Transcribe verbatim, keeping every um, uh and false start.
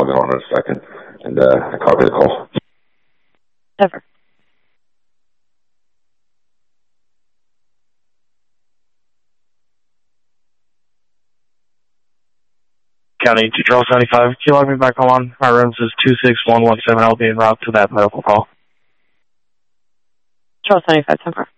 log on in a second and uh, copy the call. Never. County to Charles seventy-five. Can you log me back on? My room says two six one one seven. I'll be en route to that medical call. Charles seventy-five, ten four.